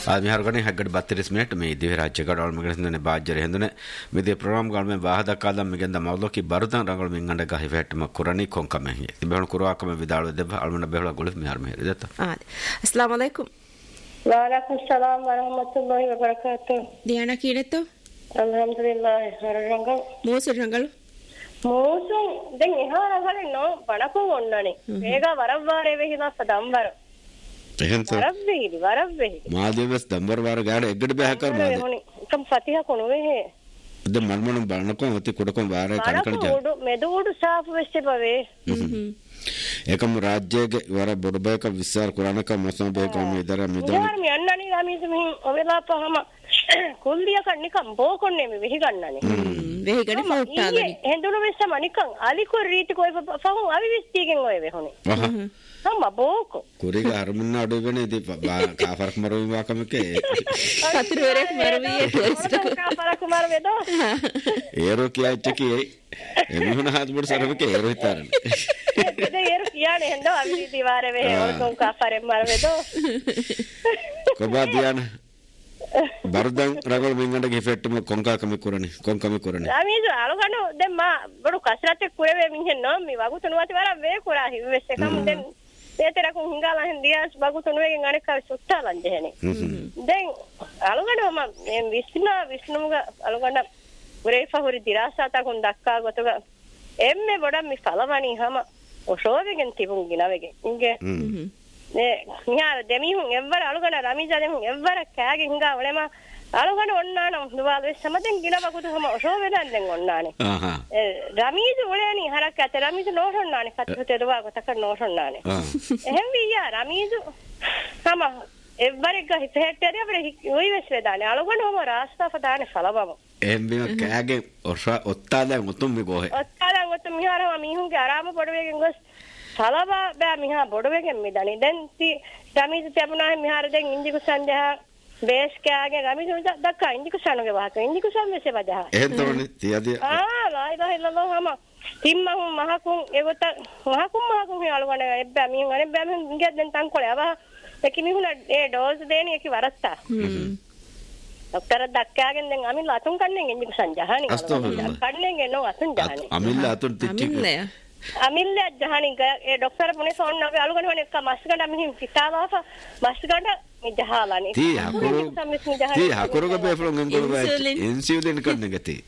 आदमी हर गने हगड़ 32 मिनट में दिव्य राज्य गढ़ में गने बाज रहे हंदने मिदे प्रोग्राम गढ़ में वाहदा कादम में गंदा मौलो की बरदन रंगल में गंडे गाहि वेट में कुरानी कोंका में है बेहन कुरवा का में विदाल दे अलमन बेहला गुल में यार में देता अस्सलाम वालेकुम वालेकुम सलाम व रहमतुल्लाहि व बरकातुहू दियाना कीनेतो अल्हम्दुलिल्लाह हर रंगल මෝසුන් දැන් එහා රංගලේ නෝ බණකෝ ඔන්නනේ මේක වරව්වාරේ වෙහිලා සදම්වර එහෙන්ත වරව්වෙහි මාදේවස් දම්වර වාර ගාඩ එග්ගඩ බහ කර මාදේ කම් සතිහ කොනෝ වේ ද මන්මන බණකෝ ඔති කුඩකෝ වාර කණකඩ ජා මෙදුඩු සාෆ් වෙස්සේ පවේ एकम राज्य के वरा बड़बे का विस्तार कुरान का मौसम बे का में इधर में यार मैं अन्नानी रामी से मैं अवेला पर हम कुल दिया करने का बो करने में वही करना नहीं वही करने फोटा गनी हिंदुनो में समनिकं आली को रीत को फहु अभी विस्ती के होए वे होने हम बो को कुरी का हरमन्ना अडे बने दी का फर्क मरो वा कम के पत्र रे मरवी है का फर्क मर वे दो एरो किया चकी एमुन हाथ बड़ सर के एरो इतार ये एरो किया ने हंदो अभी दीवार वे और को का फर्क मर वे दो को बात दियान बरदं रगल मिंगंड के फेट में कोंका कमी कुरने आमी जो आलो गनो दे मा बडो कसरत कुरे वे मिहे न मी वागु तनुवाती वाला वे कुरा हि वेसे कम देन तेरा को हिंगाला हिंदियास वागु तनुवे गणे का सुट्टा लंजे हेने देन आलो गनो मा विष्णुगा आलो गना कुरे फहुरी दिरासा ता कुन दक्का गोतगा एम्मे बडा मी फलवानी हम ओशोवेगन तिबुन गिनावेगे इंगे ने यार देमीहुं एव्वर अलगන රමිජා දෙමුන් එව්වර කෑගේ හිඟා ඔලෙම अलगන ඔන්නාන දුවාලේ සමදෙන් ගිනවකුතු හම ඔෂෝ වෙනන් දැන් ඔන්නානේ රමිජ ඔලේනි හරක් ඇත රමිජ නෝෂොන්නානේ කත්තු දෙවා ගතක නෝෂොන්නානේ එහෙම වියා රමිජ හම එව්වර ගහි පෙහෙට්ටරිය අපේ ඔයි වෙස් වේදානේ अलगන හම රාස්තා ෆදානේ සලබම එහෙම බිම කෑගේ ඔෂා ඔත්තාදන් උතුම් මි ගෝහෙ ඔත්තාදන් උතුම් මිහාරම මිහුන්ගේ ආරාම පොඩවෙගෙන් ගොස් සලබා බෑ මිහා බොඩවෙගෙන් මිදනි දැන් ති රමිජ තිබුණා මිහාර දැන් ඉන්දිකු සංදහ බේස් කෑගේ රමිජ දක්කා ඉන්දිකු සනුගේ වාක ඉන්දිකු සම්මෙසේ බදා එහෙතෝනේ තියදී ලා ඉලා ඉල්ලල්ලාහ් හම තිම්මහු මහකුන් එගොත මහකුන් හේලවන එබ්බා මිහුන් අනේ බෑ මිහුන් ඉංගෙ දැන් තන් කොලේ ආවා එකි මිහුන ඒ ඩෝස් දෙන්නේ එකි වරස්තා डॉक्टर दक्काගෙන් දැන් අමිල්ලා අතුන් කන්නේ ඉන්දිකු සංජහණි කන්නේ නෝ අතුන් ජහණි අමිල්ලා අතුන් තිච්චි අමිල්ලා ජහණි ඒ ડોක්ටර් මොනේ සෝන්නගේ අලුගන එක මස්කඩ මිහිම් කිතාවාව මස්කඩ මිජහාලානි ती hakuru ga beflon ngol ba insulin කරන්න ගති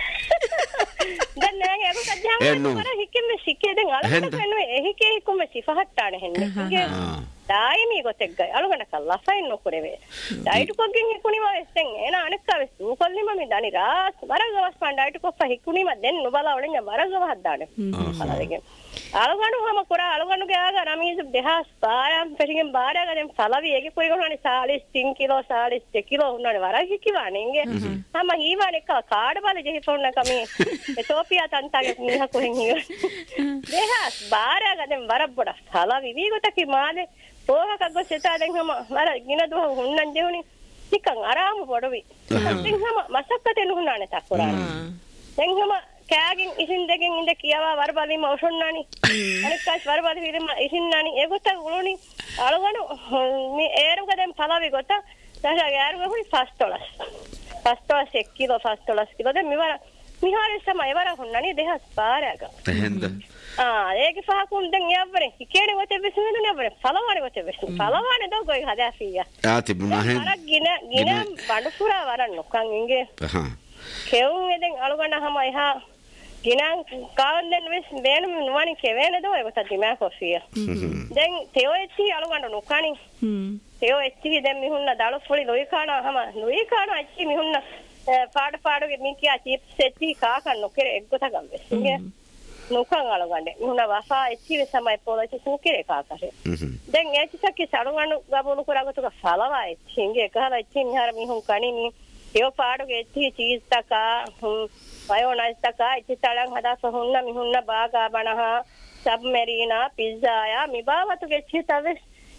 දැන් නෑ ඒක සජ්ජාම කර හිකෙම සිකේ දැන් අලුගන වෙන්නේ එහිකේ හිකුම සිෆහට්ටාන හෙන්නේ දායිමි ගොතෙක් ගයි අලුගන කල්ලා ෆයින් නොකරේ ඩයිට් කොග්ගෙන් හිකුනිම වෙස්සෙන් එන අනෙක්කා වෙස් උකොල්ලිම මි දනි රාස් මරගවස් පන් ඩයිට් කොෆ හිකුනිම දැන් නොබලා වලින් මරගව හදාන අලගෙන් අලුගන හම කරා අලුගනුගේ ආග රමීස් දෙහස් පාරම් පෙරිගෙන් බාරයක දැන් සලවි ඒකේ කොයි ගොනනි 43 කිලෝ 42 කිලෝ උන්නනේ වරක් කිවානේ හම හීවානේ කාඩ බල ජෙහි ෆෝන් නකමි එතෝපියා තන්තාගේ මිහ කොහෙන් හිව දෙහස් බාරයක දැන් වරක් බොඩ සලවි වී ගොතකි මාලේ ඕහක ගොසෙතා දැන් හම වර ගින දුහ හුන්නන් දෙවුනි නිකන් අරාම පොඩවි දැන් හම මසක්කතේ නුහුනානේ තක්කරා දැන් හම කෑගෙන් ඉසින් දෙකෙන් ඉඳ කියවා වරබලිම ඔෂොන්නානි අනිකාස් වරබලි විරම ඉසින්නානි ඒගොත උලුනි අලගනු මේ ඒරුක දැන් පළවි ගොත දැන් යාරුක හුනි ෆස්ටොලස් 1 කිලෝ ෆස්ටොලස් කිලෝ දැන් මෙවර මිහාරේ සමය වර හුන්නනි දෙහස් පාරයක එහෙන්ද ඒක ෆහකුම් දැන් යවරේ කිකේනේ ගොතේ විසඳුනේ නබරේ පළවනේ ගොතේ විසඳු පළවනේ දෝ ගොයි හදාෆියා තිබුණා හෙන් අර ගින බඩ පුරා වරන් නොකන් ඉංගේ කෙවුන් එදෙන් අලුගන හම එහා ගිනන් කාන්දෙන් වෙස් බේනම නුවණි කෙවේනේ දෝ ඒක තදිමා කොෆියා දැන් තෙෝෙච්චි අලුගන නොකණි තෙෝෙච්චි දැන් මිහුන්න දාලොස් පොලි ලොයි කානා හම ලොයි කානා ඇච්චි මිහුන්න පාඩගේ මිකියා චිප්ස් එච්චි කාකන් නොකරේ එක්ගොත ගම්බෙස් ඉංගේ නොකන් අලුගන්නේ මිහුන්න වෆා එච්චි වෙසමයි පොලොච්චි සුකරේ කාකාරේ දැන් එච්චිසකි සරුගණු ගබුණු කරගතුක ෆලවා එච්චි ඉංගේ එකහලා එච්චි මිහාර මිහුන් කණි මි यो පාඩුගේ එච්චි චීස් තකා මයෝනයිස් තකා එච්චි තලං හදාස හොන්න මිහුන්න බාගා බනහ සබ්මරීනා පිස්සා මිබාවතුගේ එච්චි තවෙස්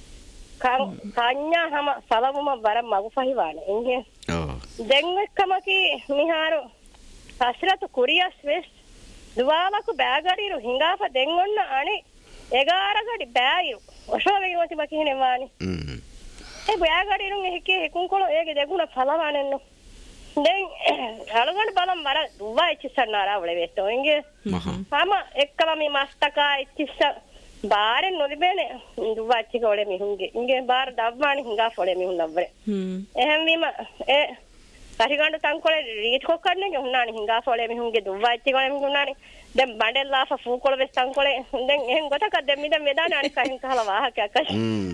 කන්‍යා හම සලමුම වර මගු ෆහිවානේ ඉන්නේ දැන් එක්කමකි මිහාරු හස්රතු කුරියස් වෙස් දුවාලකු බෑගඩිරු හිඟාප දෙන් ඔන්න අනේ එගාරගඩි බෑයු ඔෂෝවෙගේ වති බකිනේ වානි ඒ බයාගඩ ඉරුන් එකේ එකුන් කොළ ඒගේ දෙගුණ පළවන්නු දැන් අලගොඩ බලම් වර දුවා ඉච්චසන්නාරා වල වෙස්තෝ ඉංගේ මම එක්කම මේ මස්තකා ඉච්චස බාරෙන් නොලිබේනේ දුවා ඉච්ච කොලේ මිහුන්ගේ ඉංගේ බාර දව්වානි හංගා ෆොලේ මිහුන් නබ්බරේ එහෙන් වීම ඒ පරිගණ්ඩ තංකොලේ රීච් කොක්කන්නේ ගුණානි හංගා ෆොලේ මිහුන්ගේ දුවා ඉච්ච කොලේ මිහුන්නානි දැන් බඩෙල්ලා ෆූ කොළ වෙස් තංකොලේ දැන් එහෙන් ගොතක දැන් මිද මෙදාන අනික කහින් කහලා වාහකයක් අශ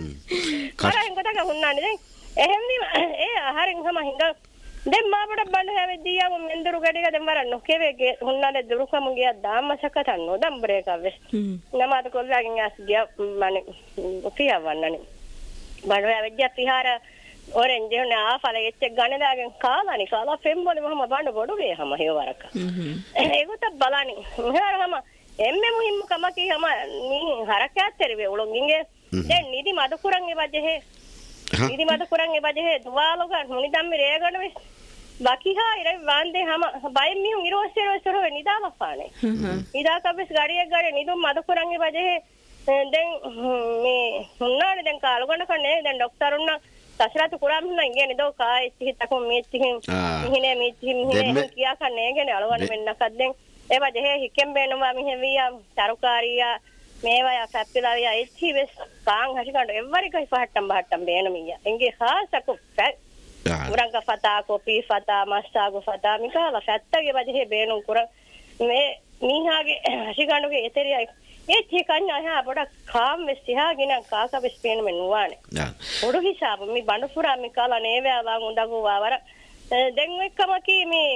කරෙන් ගොතක හුන්නානි දැන් එහෙන් වීම ඒ ආහාරෙන් හැම හංගා දැන් මාබඩ බන්න හැවෙද්දියා මම මෙන්දරු ගඩේක දැන් වරන්න කෙවේගේ හුන්නානේ දුරුකම ගියා දාම්මසකතන් නොදම්බරේ කවස් නමාත කොල්ලාගෙන් ඇස් ගියා මනේ ඔපියවන්නනේ බඩ හැවෙද්දියා තිහාර ඔරෙන්ජ් නේ ආෆල එච්ච ගණදාගෙන් කාලානි කාලා ෆෙම්බෝලේ මම බන්න බොඩුවේ හැම හේවරක ඒකත් බලani මෙහරම එම්මෙ මුහිම්ම කමකී හැම නී හරකෑතරේ උලොංගින්ගේ දැන් නිදි මදකුරන් ඒ වජේ නිදි මදකුරන් ඒ වජේ දුවාලෝක මුනි ධම්මේ රේගණ වෙස් बाकी इरे वांदे हम बाय मी इरोसेरो निदालफाने निदा कबस गाड़ी निदो मदकुरंगे बजे देन मे हुन्नाने देन कालगोंड कने देन डॉक्टर उन्ना तसरात कुराम ना इंगे निदो का इति तको मेति हिने किया कने गे अलगोंड मेन्न कद्देन ए बजे हिकेम बेनवा मी हेविया तरकारिया මේවා ෆැප්පිලාවියා ඉච්චි වෙස් කාන් හරිකට එවරි කයි පහට්ටම් බේනමියා එංගේ ખાસක උරංග ෆතා කොපි ෆතා මස්තාගු ෆතා මිකාලා ෆැත්තගේ වජේ බේනුම් කුර මේ මීහාගේ හරිකණුගේ එතරියයි ඒ චිකන්නා හා පොඩක් කාම් වෙස්තිහාගෙන කාක වෙස් පේන මෙන්නුවානේ පොඩු හිසාව මේ බණපුරා මිකාලා නේවයා වාන් උඳගු වාවර දැන් එක්කම කී මේ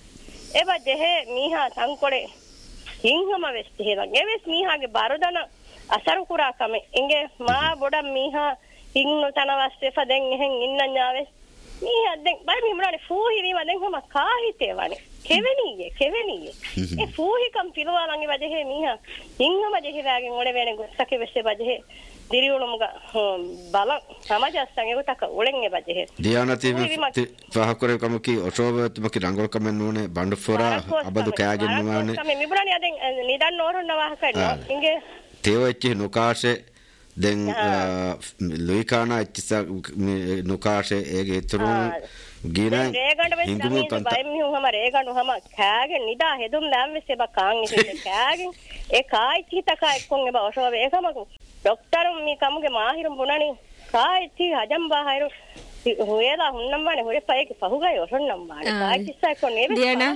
ඒ වජේ මීහා සංකොලේ හිංගම වෙස්තිහෙලා ගෙවස් මීහාගේ බරදන අසරු කුරා කම ඉංගේ මා බොඩ මීහා හිංනු තනවස්සේ ෆදෙන් එහෙන් ඉන්නඥාවෙස් මීහා දැන් බයි මිමුණනේ ෆූහි වීම දැන් කොම කාහිතේ වනේ කෙවෙනියේ ඒ ෆූහිකම් පිළවාලන්ගේ වජේ මීහා හිංගම ජෙහි වෑගෙන් ඔලේ වෙන ගොස්සකේ වෙස්සේ වජේ දිරියුණුමුග බල සමාජස්තන් ඒකට උලෙන් ඒ වජේ දියානති පහකරේ කමකි ඔෂෝබතුමකි රංගොල් කමෙන් නෝනේ බණ්ඩුෆෝරා අබදු කෑගෙන නෝනේ කම මිමුණනේ දැන් නිදන් නෝරන්න වාහකයි ඉංගේ තේවෙච්චි නුකාෂේ දැන් ලුයිකානා ඉච්ච නුකාෂේ ඒගේ තුරුන් ගින හිඟුමු පන්ත බයි මිහුම රේගණු හැම කෑගෙන නිදා හෙදුම් දැම් වෙස්සේ බකාන් ඉතින් කෑගෙන ඒ කායිච්චි තකා එක්කොන් එබ ඔෂෝබ ඒකමකු डॉक्टर मी कमुगे माहिरम बुनानी काय थी हजम बाहर होएला हुन्नम्माने होरे पाए के पहुगय ओसन्नम्माने काय किस्सा को नेबे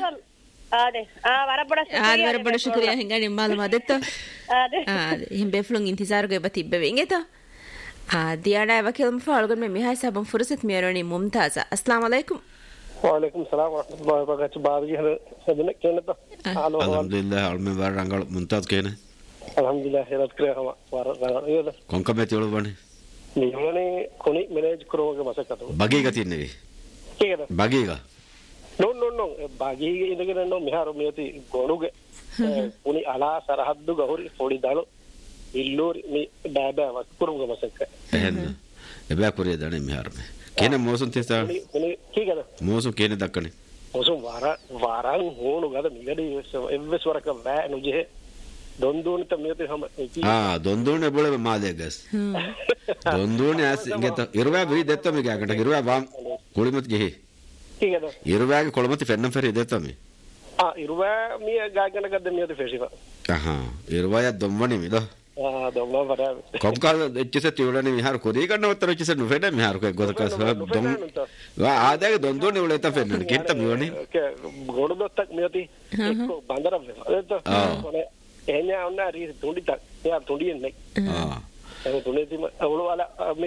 आदे वरबड़ शुक्रिया हिंगा निम्माल मदत आदे हिम बेफलुंग इंतजार गे बतिब्बे वेंगेता दियाना वकिल मफालगन में मिहाय साबम फुर्सत मेरनी मुमताजा अस्सलाम वालेकुम वालेकुम सलाम वरहमतुल्लाहि वबरकातुहू बाबजी सदने केनता अल्हम्दुलिल्लाह अलमे वर रंगल मुमताज केने alhamdulillah helat kre hama war yoda konka me tiolu bane niyone koni manage kroge masakatu bagi ga tinne keda bagi ga no bagi ge indagena no miharo miyati gonuge koni ala sarahaddu gahuri podi dalu illuri mi baba was kuruge masakka ehna eba kuriya dane miharo me kene mosun tesa koni kigada mosun kene dakkane mosun waran honu gada migadi evves waraka ba nuje दोंदोन तमियते हम दोंदोन बोले मादेगस दोंदोन ऐसे इंगे तो इरवा भी देता मैं क्या करता इरवा वाम कोड़ी मत यही ठीक है तो इरवा के कोड़ी मत फेरना फेर देता मैं इरवा मी गागन कर दे मियते फेसिवा इरवा या दोम्मनी मी दो दोम्मा बड़ा कब का इच्छे त्योड़ा ने मिहार कोड़ी करना उत्तर इच्छे से नुफेडे मिहार को एक गोद का सब दोम वाह आधे के दोंदोन ने बोले ता फेरना किंतु मियोनी क्या गोड़ दो तक मियती इसको बांधरा तो ehnya onna ri tundi tak ya tundi ne tundi ti awlo ala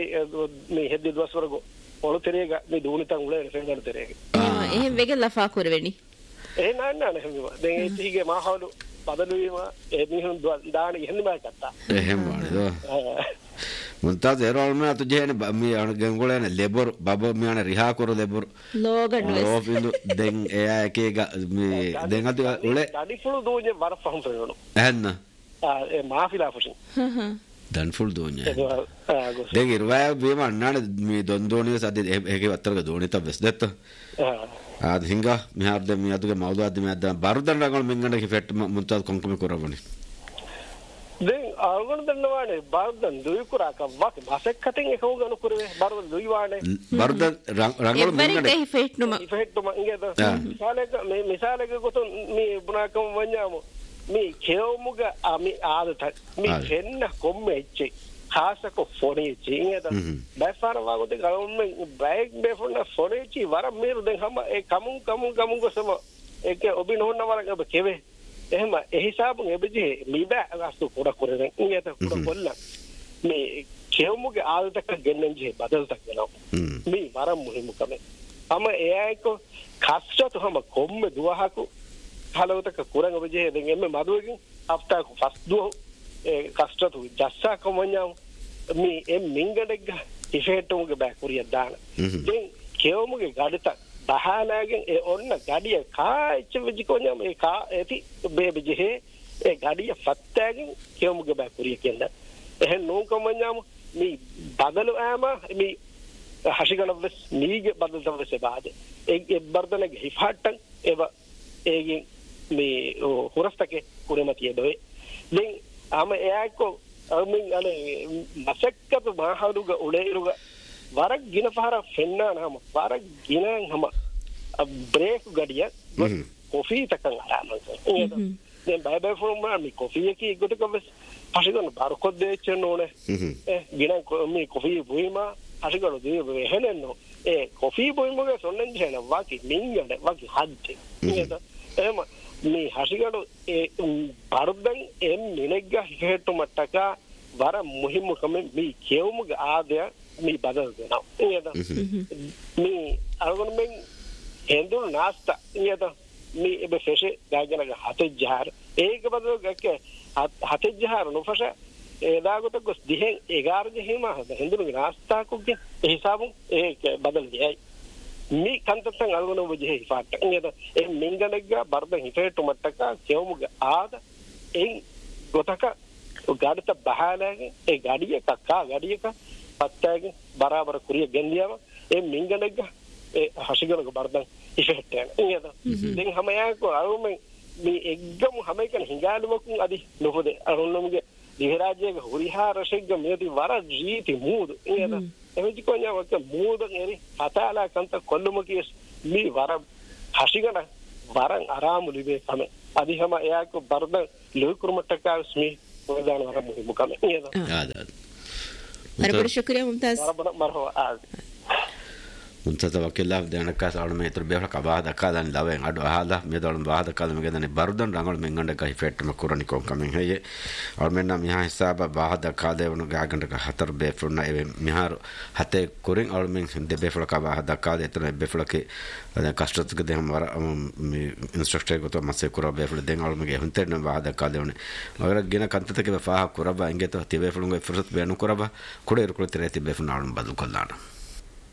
me hedde dwas warago olu terega me duni tan ule refen terega ehem wege lafa kurweni na hemma den etige ma hawlu badaluima ehmihun daana ehni ma katta ehem wani do मुंताज Errol में तो जेने मी अन गंगोले ने labour बाबा मी अन रिहा करो labour लोगन लोफिंदु दें ए केगा मी देंगा तो उले दाडी फुल दोजे वर फहम पेनो एन्न ए माफिला फुशिन दन फुल दोने देंग इरवा बे मन्नाने मी दोंदोनी सदे हेगे अत्तर दोनी त बेस देत आद हिंगा मी हार दे मी अदुगे मौदाद मी अद बारुदन रगल मिंगने की फेट मुंताज कोंकमे कोरबनी දැන් ආගොන දන්නවානේ බාරදන් දුයි කුරාක වක් මාසෙක් කටින් එක උගන කුරේ බාරදන් දුයි වානේ බාරදන් රංගල මෙන්නනේ ඉෆෙක්ට්නුම ඉංගේද මිසාලක ගොතන් මේ බුනාකම වඤ්ඤාම මේ කෙවමුග මේ ආදත මේ වෙන්න කොම්මෙච්චි ખાસක ફોરેચી ඉංගේද බයිෆාර වාගොතේ ගලොන්නේ බයික් බෙෆොන්න ફોરેચી වර මේරු දැන් හැම ඒ කමුන් ගොසම ඒක ඔබින හොන්න වරක ඔබ කෙවේ එහෙම ඒ හිසාබුන් එබෙජේ මීබෑ අස්තු කුඩ කුරෙන් ඉංගේත කුඩ කොල්ල මේ කෙවමුග ආදතක ගෙන්නන්ජේ බදල්තක් වෙනවා මේ වර මුහිමුකම අම එයයික ખાસට හැම කොම්ම දුවහකු හලවතක කුරන් ඔබෙජේ දැන් එම්ම මදුවකින් after first දුව ඒ කස්ටතු ජස්සා කොමඤ්ඤාම් මේ එම් මින්ගඩෙග්ග ඉෆෙට්ටුමුගේ බෑකුරිය දාන දැන් කෙවමුගේ ගඩත බහානාගෙන් ඒ ඔන්න ගඩිය කාච්ච විජිකොඤ්ඤාම් ඒ කා ඇති බේබිජේ ඒ ගඩිය ෆත්තෑගෙන් කෙවමුගේ බෑකුරිය කියලා එහෙන් නෝන් කොමඤ්ඤාම් මේ බදලු ඈම මේ හෂිගලවස් නීගේ බදල්තවස් බාද ඒ බර්දනගේ හිෆාට්ටන් ඒව ඒගෙන් මේ හොරස්තකේ කුරමතිය දොයි දැන් ආම එයාකෝ අමින් අනේ මසක්කත මහලුග උලේරුග වරක් ගින පහර ෆෙන්නා නම වරක් ගිනන් හැම බ්‍රේක් ගඩිය කොෆි තකන් ආරමස දැන් බය ෆෝම් මේ කොෆි එකේ ගොතකවස් හසිගන බාරකොත් දෙච්චන ඕනේ ගින මේ කොෆි බුයිමා හසිගන දෙය හෙලෙන්නෝ ඒ කොෆි බුයිමගේ සොන්නන් ජන වාකි මින්ගඩ වාකි හද්දේ නේද එහෙම මේ හසිගඩ ඒ බර්දන් එම් මිනෙග්ග හිහෙට්ටු මට්ටක වර මුහිමුකම මේ කෙවමුග ආදය මේ බදල් දෙනවා නේද මේ අරගොන්ෙන් හෙන්දුල් නාස්තා නේද මේ එබ ෆෙෂේ ගාගනක හතේ ජහර ඒක බදල් ගක හතේ ජහර නොෆෂ එදාගොත ගොස් දිහෙන් 11 ජහීම හෙන්දුල් නාස්තා කුගේ ඒ හිසාබු ඒක බදල් ගියයි මේ කන්තත්තන් අල්ගොන වජේ හිෆාට නේද ඒ මින්ගනග්ග බර්ද හිතේට මට්ටක කෙවමුග ආද එන් ගොතක ගාඩත බහාලාගේ ඒ ගඩිය කක්කා ගඩියක පත්තෑගේ බරාබර කුරිය ගෙන්දියම ඒ මින්ගනග්ග ඒ හසිගනක බර්දන් ඉෆෙක්ට් එක නේද දැන් හැමයාකෝ අරුමෙන් මේ එක්ගම හැමයිකන හිඟාලුවකුන් අදි නොහොදේ අරුන්නමුගේ දිහරාජයක හුරිහා රසෙග්ග මේති වර ජීති මූද නේද එමෙජි කොණ්‍යාවක මූද නෙරි හතාලා කන්ත කොල්ලම කියස් මේ වර හසිගන වරන් ආරාම ලිබේ කම අදි හැම එයාකෝ බර්ද ලොකුරුමට්ටකාස් මේ වදාන වර මුකම නේද مرحبا شكرا ممتاز مرحبا منتظر وكلاف دهنك كاس على ما يتربيه لك بعد كذا لاوين عدو هذا ميدال بعد كذا مجدني باردن رانغول من عندك هيفت مكورني كم كمين هي أرمينا ميها حساب بعد كذا ونقع عندك هتر بيفرنا ميها حتى كورين أرمين ده بيفرك بعد كذا يتربيه بيفرك هذا كاسترت كده هم ورا إنستركتور كتو مسك كورا بيفرك دين أرمين جه هنترنا بعد كذا ونه أگر جينا كنت تكيف فاه كورا با إنجت تبيفرونغ فرصت بينو كورا با كوره يركل ترى تبيفرنا أرمين بدو كلنا